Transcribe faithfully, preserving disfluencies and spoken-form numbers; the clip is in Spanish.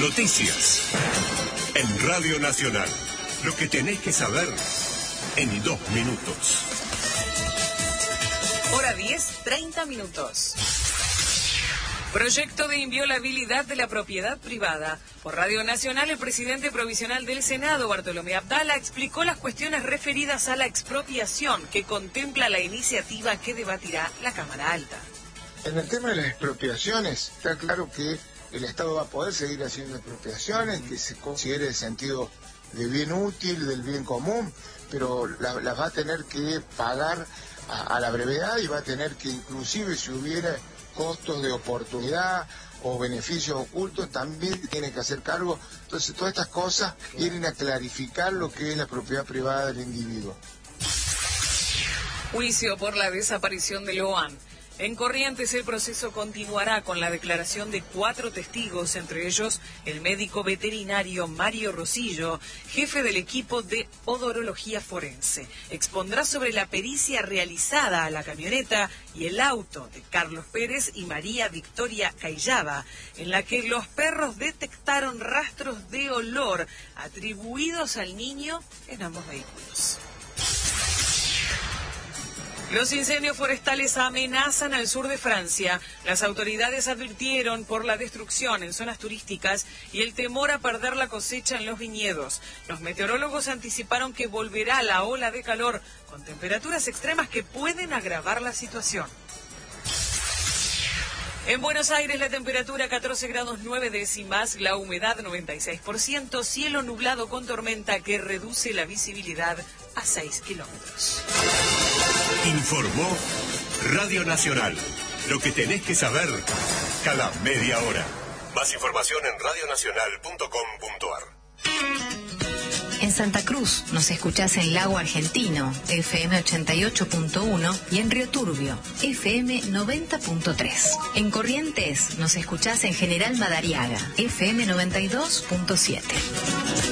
Noticias. En Radio Nacional. Lo que tenés que saber en dos minutos. Hora diez, treinta minutos. Proyecto de inviolabilidad de la propiedad privada. Por Radio Nacional, el presidente provisional del Senado, Bartolomé Abdala, explicó las cuestiones referidas a la expropiación que contempla la iniciativa que debatirá la Cámara Alta. En el tema de las expropiaciones, está claro que el Estado va a poder seguir haciendo expropiaciones, que se considere el sentido de bien útil, del bien común, pero las la va a tener que pagar a, a la brevedad y va a tener que, inclusive si hubiera costos de oportunidad o beneficios ocultos, también tiene que hacer cargo. Entonces todas estas cosas vienen a clarificar lo que es la propiedad privada del individuo. Juicio por la desaparición de Loan. En Corrientes el proceso continuará con la declaración de cuatro testigos, entre ellos el médico veterinario Mario Rosillo, jefe del equipo de odorología forense. Expondrá sobre la pericia realizada a la camioneta y el auto de Carlos Pérez y María Victoria Cayaba, en la que los perros detectaron rastros de olor atribuidos al niño en ambos vehículos. Los incendios forestales amenazan al sur de Francia. Las autoridades advirtieron por la destrucción en zonas turísticas y el temor a perder la cosecha en los viñedos. Los meteorólogos anticiparon que volverá la ola de calor con temperaturas extremas que pueden agravar la situación. En Buenos Aires la temperatura catorce grados nueve décimas, la humedad noventa y seis por ciento, cielo nublado con tormenta que reduce la visibilidad a seis kilómetros. Informó Radio Nacional. Lo que tenés que saber cada media hora. Más información en radio nacional punto com punto a r. En Santa Cruz nos escuchás en Lago Argentino, F M ochenta y ocho punto uno, y en Río Turbio, F M noventa punto tres. En Corrientes nos escuchás en General Madariaga, F M noventa y dos punto siete.